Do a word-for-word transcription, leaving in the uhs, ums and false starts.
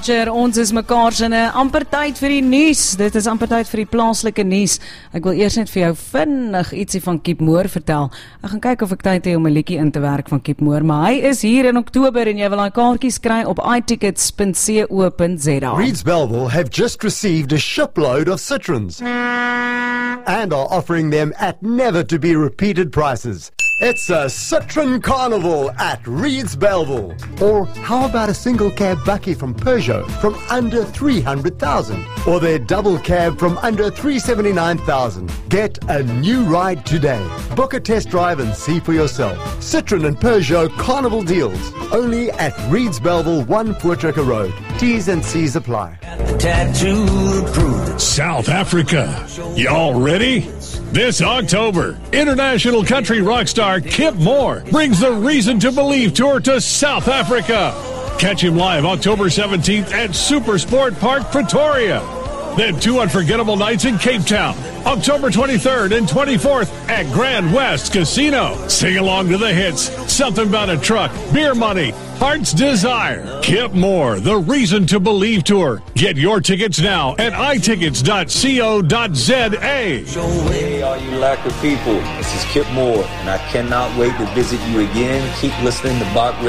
Ons is mekaar se 'n amper tyd vir die nuus. Dit is amper tyd vir die plaaslike nuus. Ek wil eers net vir jou vinnig ietsie van Kip Moore vertel. Ek gaan kyk of ek tyd het om 'n liedjie in te werk van Kip Moore, maar hy is hier in Oktober en jy wil daai kaartjies kry op i tickets dot co dot za. Reeds Belleville have just received a shipload of Citroens and are offering them at never to be repeated prices. It's a Citroen Carnival at Reeds Belleville. Or how about a single cab Bucky from Peugeot from under three hundred thousand? Or their double cab from under three hundred seventy-nine thousand? Get a new ride today. Book a test drive and see for yourself. Citroen and Peugeot Carnival deals. Only at Reeds Belleville, one Voortrekker Road. T's and C's apply. Tattoo approved. South Africa. Y'all ready? This October, international country rock star Kip Moore brings the Reason to Believe tour to South Africa. Catch him live October seventeenth at Super Sport Park, Pretoria. Then two unforgettable nights in Cape Town, October twenty-third and twenty-fourth at Grand West Casino. Sing along to the hits, Something About a Truck, Beer Money, Heart's Desire. Kip Moore, the Reason to Believe tour. Get your tickets now at i tickets dot co dot za. Hey, all you Lacquer people, this is Kip Moore, and I cannot wait to visit you again. Keep listening to Bach Radio.